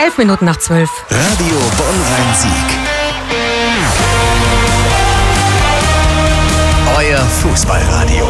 11 Minuten nach 12. Radio Bonn-Rhein-Sieg. Euer Fußballradio.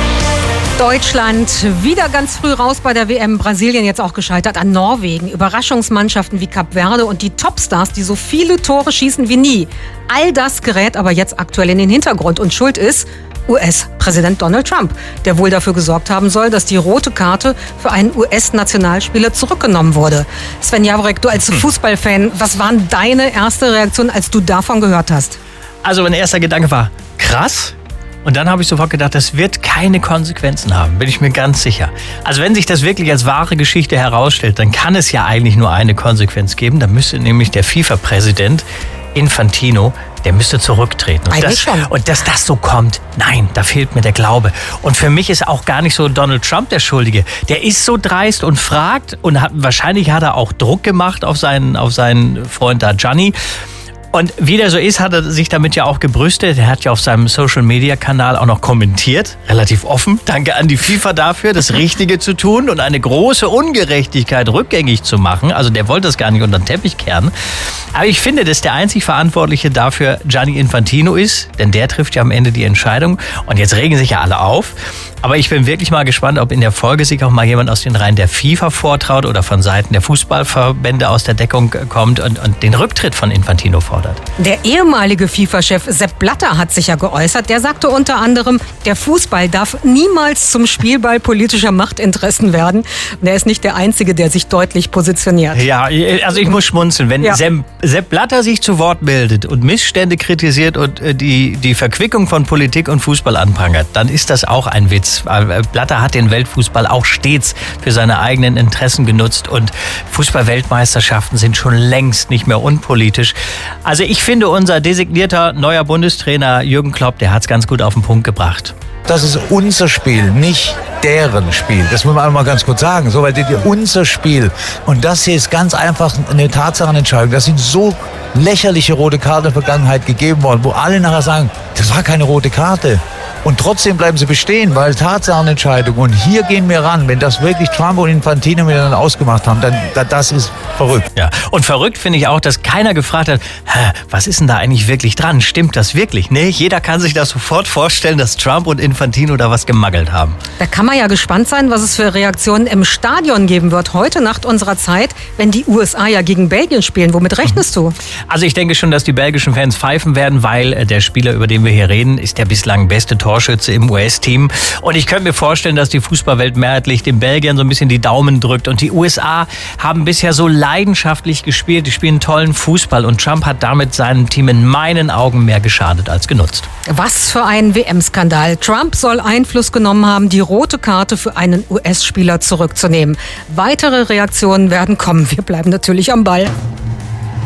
Deutschland wieder ganz früh raus bei der WM. Brasilien jetzt auch gescheitert an Norwegen. Überraschungsmannschaften wie Kap Verde und die Topstars, die so viele Tore schießen wie nie. All das gerät aber jetzt aktuell in den Hintergrund. Und schuld ist US-Präsident Donald Trump, der wohl dafür gesorgt haben soll, dass die rote Karte für einen US-Nationalspieler zurückgenommen wurde. Sven Jaworek, du als Fußballfan, was war deine erste Reaktion, als du davon gehört hast? Also mein erster Gedanke war, krass. Und dann habe ich sofort gedacht, das wird keine Konsequenzen haben, bin ich mir ganz sicher. Also wenn sich das wirklich als wahre Geschichte herausstellt, dann kann es ja eigentlich nur eine Konsequenz geben. Da müsste nämlich der FIFA-Präsident Infantino, der müsste zurücktreten. Und dass das so kommt, nein, da fehlt mir der Glaube. Und für mich ist auch gar nicht so Donald Trump der Schuldige. Der ist so dreist und fragt und wahrscheinlich hat er auch Druck gemacht auf seinen Freund da, Gianni. Und wie der so ist, hat er sich damit ja auch gebrüstet. Er hat ja auf seinem Social-Media-Kanal auch noch kommentiert, relativ offen. Danke an die FIFA dafür, das Richtige zu tun und eine große Ungerechtigkeit rückgängig zu machen. Also der wollte das gar nicht unter den Teppich kehren. Aber ich finde, dass der einzig Verantwortliche dafür Gianni Infantino ist, denn der trifft ja am Ende die Entscheidung. Und jetzt regen sich ja alle auf. Aber ich bin wirklich mal gespannt, ob in der Folge sich auch mal jemand aus den Reihen der FIFA vortraut oder von Seiten der Fußballverbände aus der Deckung kommt und den Rücktritt von Infantino fordert. Der ehemalige FIFA-Chef Sepp Blatter hat sich ja geäußert. Der sagte unter anderem, der Fußball darf niemals zum Spielball politischer Machtinteressen werden. Und er ist nicht der Einzige, der sich deutlich positioniert. Ja, also ich muss schmunzeln. Wenn Sepp Blatter sich zu Wort meldet und Missstände kritisiert und die Verquickung von Politik und Fußball anprangert, dann ist das auch ein Witz. Blatter hat den Weltfußball auch stets für seine eigenen Interessen genutzt und Fußball-Weltmeisterschaften sind schon längst nicht mehr unpolitisch. Also ich finde, unser designierter neuer Bundestrainer Jürgen Klopp, der hat es ganz gut auf den Punkt gebracht. Das ist unser Spiel, nicht deren Spiel. Das muss man einmal ganz kurz sagen. So, weil unser Spiel. Und das hier ist ganz einfach eine Tatsachenentscheidung. Das sind so lächerliche rote Karten in der Vergangenheit gegeben worden, wo alle nachher sagen, das war keine rote Karte. Und trotzdem bleiben sie bestehen, weil Tatsachenentscheidung. Und hier gehen wir ran. Wenn das wirklich Trump und Infantino miteinander ausgemacht haben, dann das ist verrückt. Ja. Und verrückt finde ich auch, dass keiner gefragt hat, was ist denn da eigentlich wirklich dran? Stimmt das wirklich? Nee, jeder kann sich das sofort vorstellen, dass Trump und Infantino da was gemaggelt haben. Da kann man ja gespannt sein, was es für Reaktionen im Stadion geben wird. Heute Nacht unserer Zeit, wenn die USA ja gegen Belgien spielen. Womit rechnest du? Also ich denke schon, dass die belgischen Fans pfeifen werden, weil der Spieler, über den wir hier reden, ist der bislang beste Torschütze im US-Team. Und ich könnte mir vorstellen, dass die Fußballwelt mehrheitlich den Belgiern so ein bisschen die Daumen drückt. Und die USA haben bisher so leidenschaftlich gespielt. Die spielen tollen Fußball. Und Trump hat damit seinem Team in meinen Augen mehr geschadet als genutzt. Was für ein WM-Skandal. Trump soll Einfluss genommen haben, die rote Karte für einen US-Spieler zurückzunehmen. Weitere Reaktionen werden kommen. Wir bleiben natürlich am Ball.